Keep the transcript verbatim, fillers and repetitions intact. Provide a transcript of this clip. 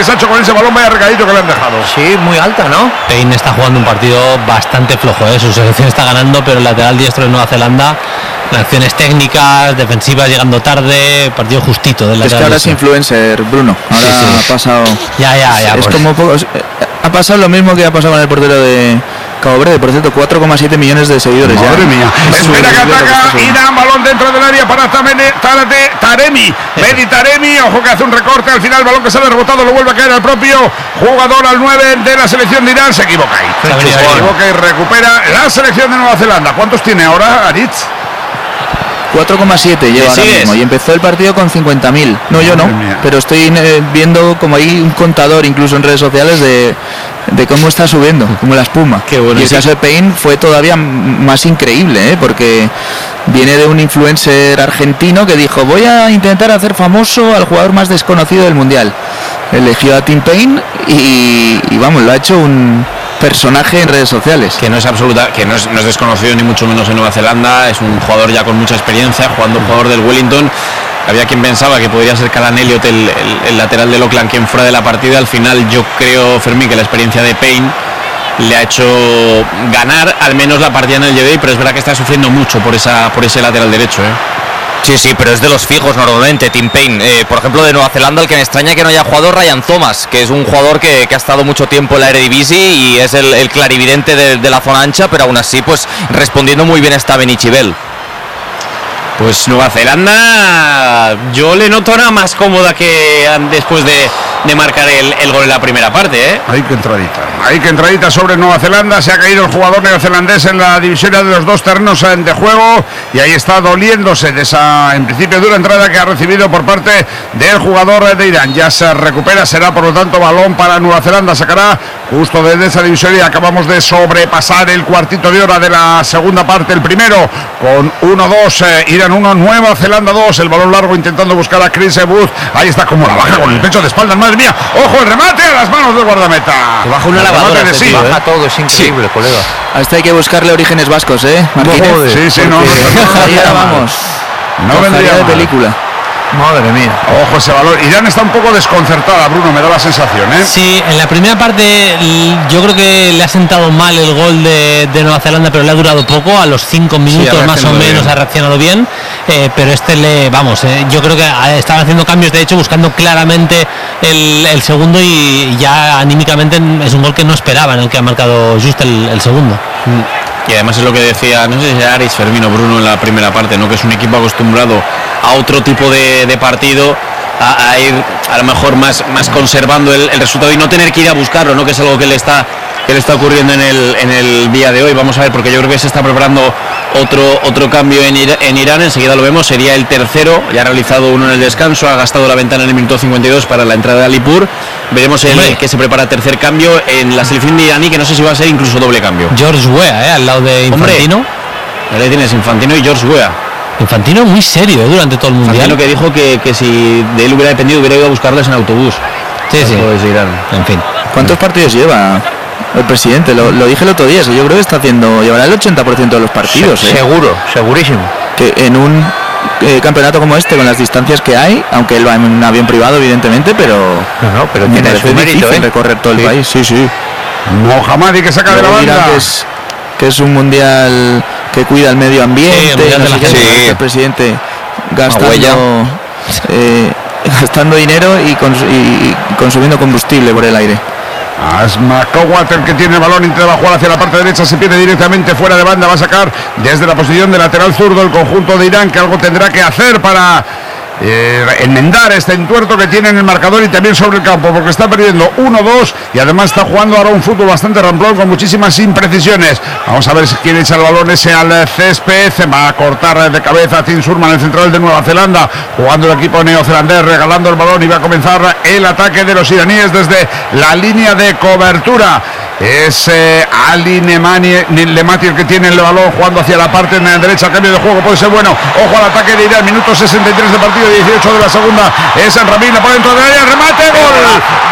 que se ha hecho con ese balón, vaya recadito que le han dejado. Sí, muy alta, ¿no? Payne está jugando un partido bastante flojo, ¿eh? Su selección está ganando, pero el lateral diestro de Nueva Zelanda, en acciones técnicas, defensivas, llegando tarde, partido justito del lateral. Es que ahora es influencer, Bruno. Ahora sí, sí. ha pasado. Ya, ya, ya. Es pues. como poco, ha pasado lo mismo que ha pasado con el portero de Cabo Verde, por cierto, cuatro coma siete millones de seguidores. Madre ya. mía. Espera que ataca Irán, balón dentro del área para Tamene, Tarate, Taremi. Medi Taremi, ojo que hace un recorte al final, balón que sale rebotado, lo vuelve a caer al propio jugador, al nueve de la selección de Irán. Se equivoca ahí. Se, se equivoca y recupera la selección de Nueva Zelanda. ¿Cuántos tiene ahora, Aritz? cuatro coma siete lleva ahora mismo y empezó el partido con cincuenta mil. No, yo no, pero estoy eh, viendo como hay un contador incluso en redes sociales de, de cómo está subiendo, como la espuma. Qué bueno. Y el caso de Payne fue todavía más increíble, ¿eh? Porque viene de un influencer argentino que dijo: voy a intentar hacer famoso al jugador más desconocido del mundial. Eligió a Tim Payne y, y vamos, lo ha hecho un personaje en redes sociales. Que no es absoluta, que no es, no es desconocido ni mucho menos en Nueva Zelanda, es un jugador ya con mucha experiencia, jugando un jugador del Wellington. Había quien pensaba que podría ser Callan Elliott, el, el, el lateral del Auckland, quien fuera de la partida. Al final yo creo, Fermín, que la experiencia de Payne le ha hecho ganar al menos la partida en el G D, pero es verdad que está sufriendo mucho por esa por ese lateral derecho, ¿eh? Sí, sí, pero es de los fijos normalmente, Tim Payne. Eh, por ejemplo, de Nueva Zelanda, el que me extraña que no haya jugado Ryan Thomas, que es un jugador que, que ha estado mucho tiempo en la Eredivisie y es el, el clarividente de, de la zona ancha, pero aún así, pues respondiendo muy bien está Benichibel. Pues Nueva Zelanda, yo le noto nada más cómoda que después de, de marcar el, el gol en la primera parte, ¿eh? Hay que entradita, hay que entradita sobre Nueva Zelanda. Se ha caído el jugador neozelandés en la división de los dos terrenos de juego y ahí está doliéndose de esa, en principio, dura entrada que ha recibido por parte del jugador de Irán. Ya se recupera, será por lo tanto balón para Nueva Zelanda. Sacará justo desde esa división y acabamos de sobrepasar el cuartito de hora de la segunda parte. El primero con uno dos, eh, Irán uno, Nueva Zelanda dos. El balón largo intentando buscar a Chris Booth. Ahí está como la baja con el pecho de espalda. Madre mía, ojo el remate a las manos del guardameta. Se baja una lavadora, de sí, baja ¿eh? todo, es increíble, sí. Colega. A este hay que buscarle orígenes vascos, ¿eh? Martínez. No, sí, sí, no, no, no, ahí ahora vamos. No vendría de película. Madre mía. Ojo ese valor. Irán está un poco desconcertada, Bruno, me da la sensación, ¿eh? Sí, en la primera parte yo creo que le ha sentado mal el gol de, de Nueva Zelanda, pero le ha durado poco, a los cinco minutos sí, más o menos bien. Ha reaccionado bien, eh, pero este le, vamos, eh, yo creo que estaban haciendo cambios, de hecho, buscando claramente el, el segundo y ya anímicamente es un gol que no esperaban, el que ha marcado justo el, el segundo. Y además es lo que decía, no sé si era Aris Fermín o Bruno en la primera parte, ¿no? Que es un equipo acostumbrado a otro tipo de, de partido, a, a ir a lo mejor más, más conservando el, el resultado y no tener que ir a buscarlo, ¿no? Que es algo que le está que le está ocurriendo en el en el día de hoy. Vamos a ver, porque yo creo que se está preparando otro otro cambio en, Ira, en Irán, enseguida lo vemos, sería el tercero, ya ha realizado uno en el descanso, ha gastado la ventana en el minuto cincuenta y dos para la entrada de Alipur. Veremos el Hombre. que se prepara tercer cambio en la selección de iraní, que no sé si va a ser incluso doble cambio. George Weah, ¿eh? Al lado de Infantino. Hombre, ahí tienes Infantino y George Weah. Infantino muy serio, ¿eh? Durante todo el mundial. Infantino que dijo que, que si de él hubiera dependido hubiera ido a buscarles en autobús. Sí, sí. Irán. En fin. ¿Cuántos partidos lleva el presidente? Lo, lo dije el otro día, yo creo que está haciendo, llevará el ochenta por ciento de los partidos. Se, ¿eh? Seguro, segurísimo. Que en un eh, campeonato como este, con las distancias que hay, aunque él va en un avión privado, evidentemente, pero no, no, pero tiene su mérito, ¿eh? recorrer todo el sí. país. Sí, sí. Mohammadi que saca de la banda. Que es, que es un mundial que cuida el medio ambiente, sí, el, no sé sí. qué, el presidente gastando, eh, gastando dinero y, cons y consumiendo combustible por el aire. Asma Kowat, el que tiene el balón, intenta jugar hacia la parte derecha, se pierde directamente fuera de banda, va a sacar desde la posición de lateral zurdo el conjunto de Irán, que algo tendrá que hacer para Eh, enmendar este entuerto que tiene en el marcador y también sobre el campo, porque está perdiendo uno dos y además está jugando ahora un fútbol bastante ramplón con muchísimas imprecisiones. Vamos a ver si quiere echar el balón ese al césped, va a cortar de cabeza a Tim Surman, el central de Nueva Zelanda, jugando el equipo neozelandés, regalando el balón y va a comenzar el ataque de los iraníes desde la línea de cobertura. Es eh, Ali Nemani, Lemati el que tiene el balón, jugando hacia la parte derecha, cambio de juego, puede ser bueno. Ojo al ataque de Irán, minuto sesenta y tres de partido, dieciocho de la segunda. Es el Ramín, le pone dentro del área, remate, gol,